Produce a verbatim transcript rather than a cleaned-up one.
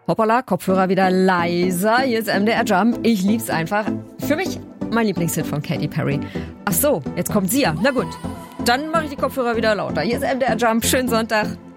Hoppala, Kopfhörer wieder leiser. Hier ist M D R Jump. Ich lieb's einfach. Für mich mein Lieblingshit von Katy Perry. Ach so, jetzt kommt sie ja. Na gut, dann mache ich die Kopfhörer wieder lauter. Hier ist M D R Jump. Schönen Sonntag.